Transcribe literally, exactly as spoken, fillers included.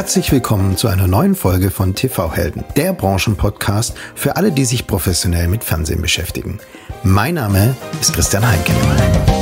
Herzlich willkommen zu einer neuen Folge von T V-Helden, der Branchenpodcast für alle, die sich professionell mit Fernsehen beschäftigen. Mein Name ist Christian Heinke.